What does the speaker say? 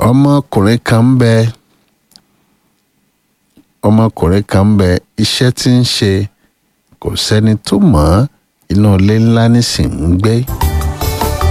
ọmọkùnrin kan ń bẹ iṣẹ́ tí ń ṣe kò sẹ́ni tó mọ̀ ọ́ inú ilé ńlá nísìnyí ń gbé.